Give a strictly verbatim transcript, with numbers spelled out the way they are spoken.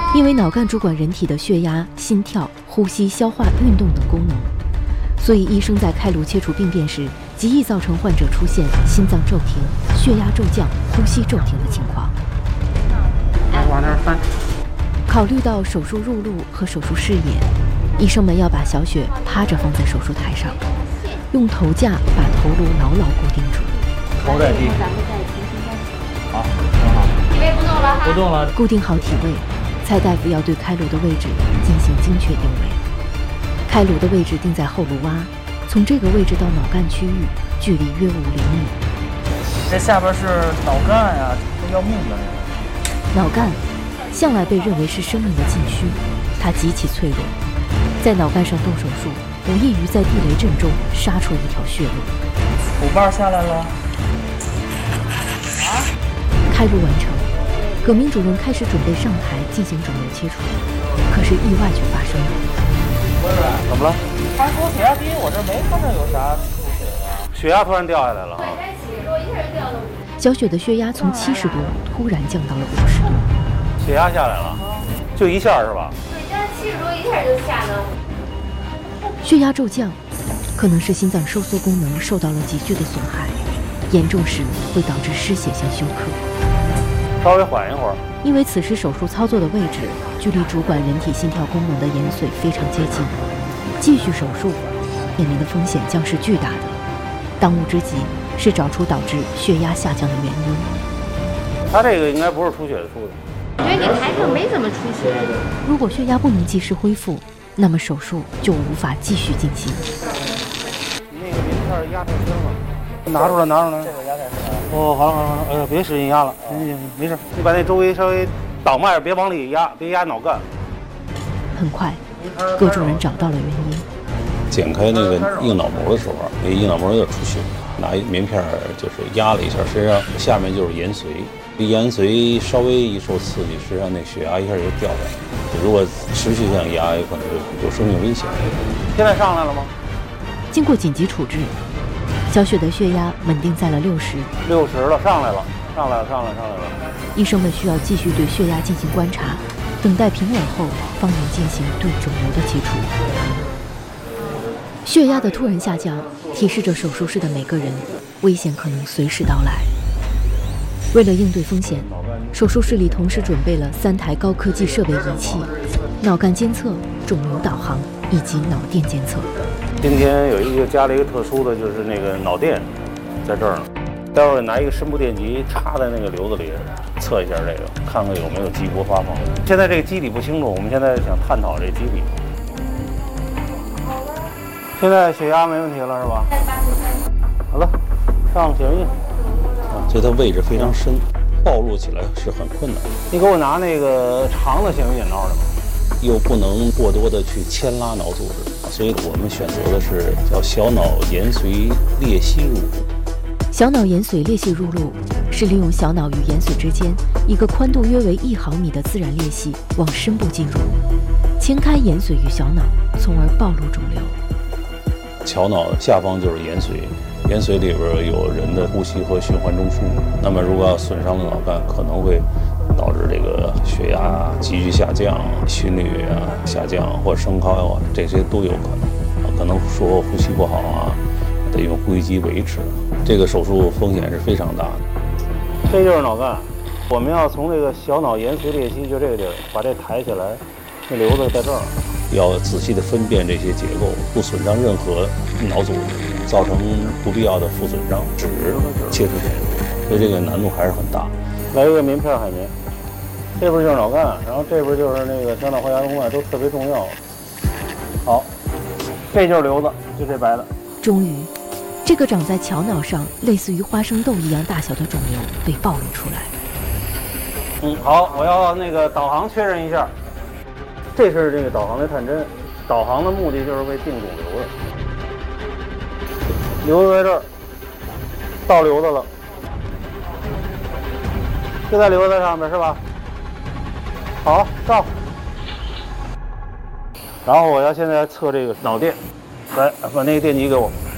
因为脑干主管人体的血压、心跳、呼吸、消化、运动等功能，所以医生在开颅切除病变时，极易造成患者出现心脏骤停、血压骤降、呼吸骤停的情况。 往那儿翻。 考虑到手术入路和手术视野，医生们要把小雪趴着放在手术台上，用头架把头颅牢牢固定住。 头在地。好，很好。 体位不动了哈。 不动了。 固定好体位，蔡大夫要对开颅的位置进行精确定位。开颅的位置定在后颅洼，从这个位置到脑干区域距离约五厘米。 这下边是脑干呀，都要命的那个。 脑干向来被认为是生命的禁区，它极其脆弱，在脑干上动手术，无异于在地雷阵中杀出一条血路。 骨瓣下来了。啊！ 开颅完成，葛明主任开始准备上台进行肿瘤切除，可是意外却发生了。 怎么了？他说血压低，我这没看着有啥出血啊。血压突然掉下来了。 小雪的血压从七十度突然降到了五十度， 血压下来了，就一下是吧？ 对，这七十度一下就下了。 血压骤降，可能是心脏收缩功能受到了急剧的损害，严重时会导致失血性休克。 稍微缓一会儿。 因为此时手术操作的位置距离主管人体心跳功能的延髓非常接近，继续手术面临的风险将是巨大的。当务之急是找出导致血压下降的原因。 他这个应该不是出血出的。 我觉得你台上没怎么出血。 如果血压不能及时恢复，那么手术就无法继续进行。 那个名片压太深了，拿出来，拿出来。这个压太深了。哦，好了好了好了，哎呀，别使劲压了，行行行，没事。你把那周围稍微倒脉，别往里压，别压脑干。 很快，葛主任找到了原因。 剪开那个硬脑膜的时候，那硬脑膜有点出血，拿一棉片就是压了一下，实际上下面就是延髓，延髓稍微一受刺激，实际上那血压一下就掉下来，如果持续这样压，有可能就有生命危险。 现在上来了吗？ 经过紧急处置，小雪的血压稳定在了六十， 六十了，上来了，上来了，上来了，上来了。 医生们需要继续对血压进行观察，等待平稳后，方能进行对肿瘤的切除。血压的突然下降，提示着手术室的每个人，危险可能随时到来。为了应对风险，手术室里同时准备了三台高科技设备仪器：脑干监测、肿瘤导航以及脑电监测。 今天有一个加了一个特殊的，就是那个脑电，在这儿呢。待会儿拿一个深部电极插在那个瘤子里，测一下这个，看看有没有激波发放。现在这个机理不清楚，我们现在想探讨这机理。现在血压没问题了是吧？好了，上显微镜。 啊，所以它位置非常深，暴露起来是很困难。 你给我拿那个长的显微剪刀来吧。 又不能过多的去牵拉脑组织，所以我们选择的是叫小脑延髓裂隙入路。 小脑延髓裂隙入路是利用小脑与延髓之间一个宽度约为一毫米的自然裂隙往深部进入，牵开延髓与小脑，从而暴露肿瘤。 桥脑下方就是延髓，延髓里边有人的呼吸和循环中枢，那么如果要损伤了脑干，可能会导致这个血压急剧下降、心率啊下降或者升高啊，这些都有可能。可能说呼吸不好啊，得用呼吸机维持。这个手术风险是非常大的。 这就是脑干，我们要从这个小脑延髓裂隙，就这个地儿，把这抬起来，那瘤子在这儿。 要仔细的分辨这些结构，不损伤任何脑组织，造成不必要的负损伤，只切除手术，所以这个难度还是很大。 来一个棉片海绵，这边就是脑干，然后这边就是那个小脑后牙动脉，都特别重要。好，这就是瘤子，就这白的。 终于，这个长在桥脑上类似于花生豆一样大小的肿瘤被暴露出来。 嗯，好，我要那个导航确认一下。这是这个导航的探针，导航的目的就是为定肿瘤的。瘤子在这儿，到瘤子了，就在瘤子上面是吧？好，照。然后我要现在测这个脑电，来把那个电极给我。